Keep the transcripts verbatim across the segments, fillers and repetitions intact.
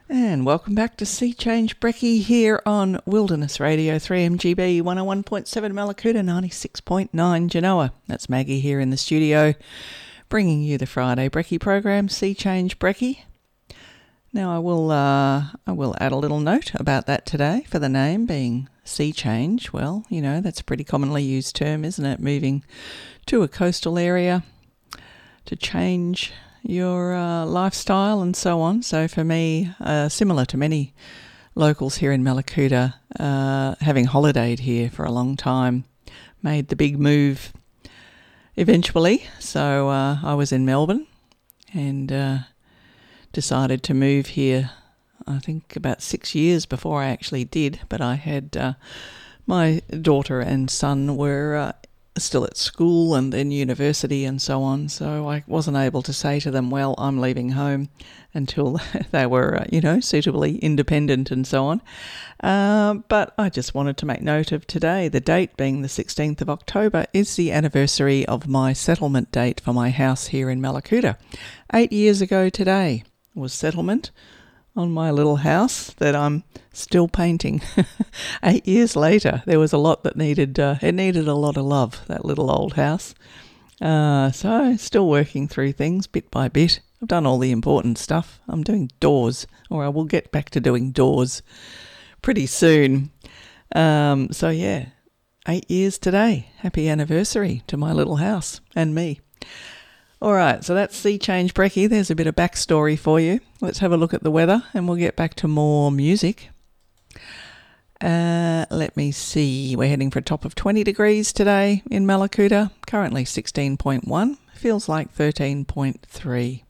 And welcome back to Sea Change Brecky here on Wilderness Radio three M G B one oh one point seven Mallacoota, ninety-six point nine Genoa. That's Maggie here in the studio, bringing you the Friday Brecky program, Sea Change Brecky. Now I will uh, I will add a little note about that today for the name being Sea Change. Well, you know, that's a pretty commonly used term, isn't it? Moving to a coastal area to change your uh, lifestyle and so on. So for me, uh, similar to many locals here in Mallacoota, uh, having holidayed here for a long time, made the big move eventually. So uh, I was in Melbourne and uh, decided to move here, I think about six years before I actually did, but I had uh, my daughter and son were uh, still at school and then university and so on, so I wasn't able to say to them, well, I'm leaving home until they were, uh, you know, suitably independent and so on. Uh, but I just wanted to make note of today. The date being the sixteenth of October is the anniversary of my settlement date for my house here in Mallacoota. Eight years ago today was settlement on my little house that I'm still painting. Eight years later, there was a lot that needed, uh, it needed a lot of love, that little old house. Uh, so still working through things bit by bit. I've done all the important stuff. I'm doing doors, or I will get back to doing doors pretty soon. Um, so yeah, eight years today. Happy anniversary to my little house and me. All right, so that's Sea Change Brecky. There's a bit of backstory for you. Let's have a look at the weather and we'll get back to more music. Uh, let me see. We're heading for a top of twenty degrees today in Mallacoota. Currently sixteen point one. Feels like thirteen point three.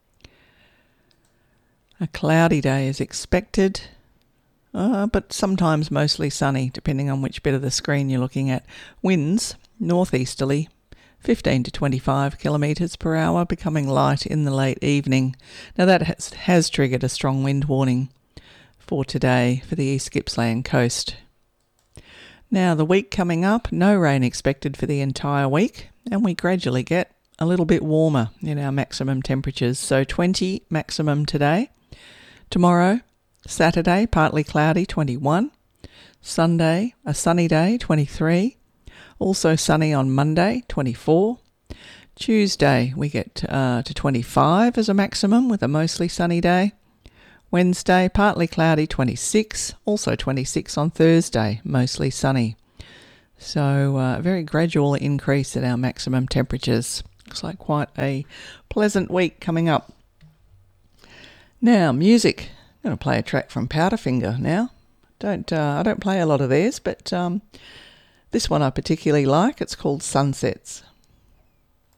A cloudy day is expected, uh, but sometimes mostly sunny, depending on which bit of the screen you're looking at. Winds, northeasterly, fifteen to twenty-five kilometres per hour, becoming light in the late evening. Now that has, has triggered a strong wind warning for today for the East Gippsland coast. Now the week coming up, no rain expected for the entire week, and we gradually get a little bit warmer in our maximum temperatures. So twenty maximum today. Tomorrow, Saturday, partly cloudy, twenty-one. Sunday, a sunny day, twenty-three. Also sunny on Monday, twenty-four. Tuesday, we get uh, to twenty-five as a maximum with a mostly sunny day. Wednesday, partly cloudy, twenty-six. Also twenty-six on Thursday, mostly sunny. So a uh, very gradual increase in our maximum temperatures. Looks like quite a pleasant week coming up. Now, music. I'm going to play a track from Powderfinger now. Don't uh, I don't play a lot of theirs, but Um, This one I particularly like. It's called Sunsets.